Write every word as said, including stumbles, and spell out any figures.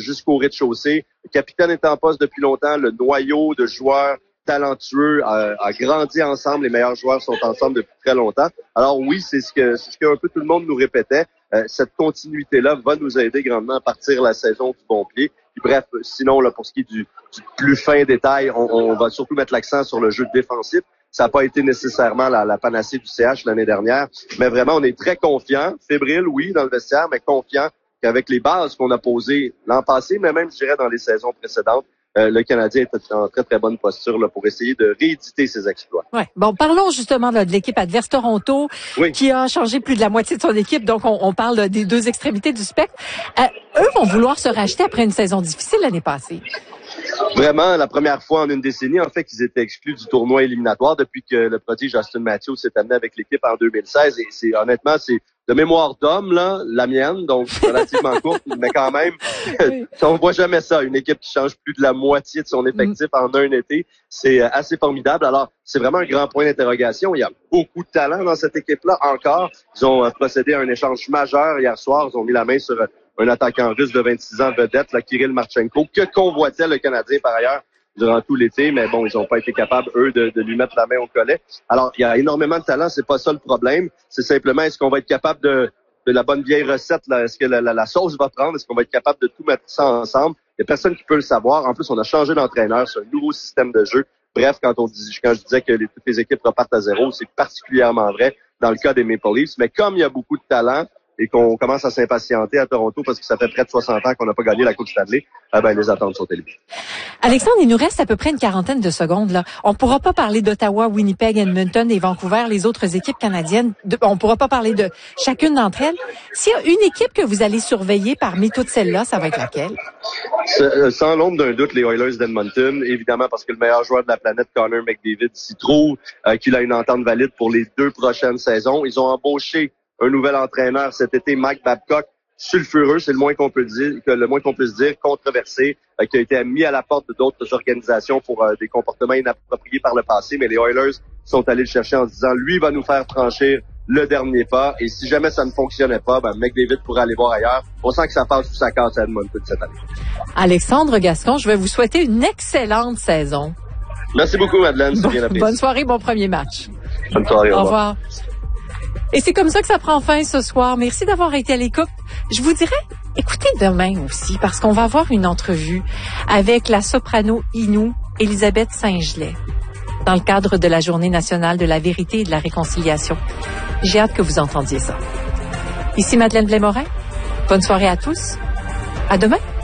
jusqu'au rez-de-chaussée. Le capitaine est en poste depuis longtemps. Le noyau de joueurs talentueux a, a grandi ensemble. Les meilleurs joueurs sont ensemble depuis très longtemps. Alors oui, c'est ce que c'est ce que un peu tout le monde nous répétait. Euh, cette continuité-là va nous aider grandement à partir la saison du bon pied. Puis bref, sinon, là, pour ce qui est du, du plus fin détail, on, on va surtout mettre l'accent sur le jeu défensif. Ça n'a pas été nécessairement la, la panacée du C H l'année dernière, mais vraiment, on est très confiant, fébrile, oui, dans le vestiaire, mais confiant qu'avec les bases qu'on a posées l'an passé, mais même, je dirais, dans les saisons précédentes, Euh, le Canadien est en très, très bonne posture là, pour essayer de rééditer ses exploits. Ouais. Bon, parlons justement là, de l'équipe adverse Toronto, oui. qui a changé plus de la moitié de son équipe. Donc, on, on parle des deux extrémités du spectre. Euh, eux vont vouloir se racheter après une saison difficile l'année passée. Vraiment, la première fois en une décennie, en fait, qu'ils étaient exclus du tournoi éliminatoire depuis que le prodige Austin Matthews s'est amené avec l'équipe en deux mille seize. Et c'est honnêtement, c'est de mémoire d'homme, là, la mienne, donc relativement courte, mais quand même, oui. On voit jamais ça. Une équipe qui change plus de la moitié de son effectif mm. en un été, c'est assez formidable. Alors, c'est vraiment un grand point d'interrogation. Il y a beaucoup de talent dans cette équipe-là encore. Ils ont euh, procédé à un échange majeur hier soir. Ils ont mis la main sur euh, un attaquant russe de vingt-six ans vedette, là, Kirill Marchenko, que convoitait le Canadien par ailleurs durant tout l'été, mais bon, ils n'ont pas été capables, eux, de, de lui mettre la main au collet. Alors, il y a énormément de talent, c'est pas ça le problème. C'est simplement, est-ce qu'on va être capable de, de la bonne vieille recette, là? Est-ce que la, la, la sauce va prendre? Est-ce qu'on va être capable de tout mettre ça ensemble? Il y a personne qui peut le savoir. En plus, on a changé d'entraîneur, c'est un nouveau système de jeu. Bref, quand on dit, quand je disais que les, toutes les équipes repartent à zéro, c'est particulièrement vrai dans le cas des Maple Leafs. Mais comme il y a beaucoup de talent, et qu'on commence à s'impatienter à Toronto parce que ça fait près de soixante ans qu'on n'a pas gagné la Coupe Stanley, eh ben, les attentes sont élevées. Alexandre, il nous reste à peu près une quarantaine de secondes, là. On pourra pas parler d'Ottawa, Winnipeg, Edmonton et Vancouver, les autres équipes canadiennes. De, on pourra pas parler de chacune d'entre elles. S'il y a une équipe que vous allez surveiller parmi toutes celles-là, ça va être laquelle? Sans l'ombre d'un doute, les Oilers d'Edmonton, évidemment parce que le meilleur joueur de la planète, Connor McDavid, s'y trouve, euh, qu'il a une entente valide pour les deux prochaines saisons. Ils ont embauché un nouvel entraîneur cet été, Mike Babcock, sulfureux, c'est le moins qu'on peut dire, que le moins qu'on peut se dire, controversé, euh, qui a été mis à la porte d'autres organisations pour euh, des comportements inappropriés par le passé, mais les Oilers sont allés le chercher en se disant, lui va nous faire franchir le dernier pas, et si jamais ça ne fonctionnait pas, ben McDavid pourrait aller voir ailleurs. On sent que ça passe sous sa carte à Edmonton cette année. Alexandre Gascon, je vais vous souhaiter une excellente saison. Merci beaucoup, Madeleine, c'est bien apprécié. Bonne soirée, bon premier match. Bonne soirée, au revoir. Et c'est comme ça que ça prend fin ce soir. Merci d'avoir été à l'écoute. Je vous dirais, écoutez demain aussi, parce qu'on va avoir une entrevue avec la soprano Inou, Elisabeth Saint-Gelais, dans le cadre de la Journée nationale de la vérité et de la réconciliation. J'ai hâte que vous entendiez ça. Ici Madeleine Blais-Morin. Bonne soirée à tous. À demain.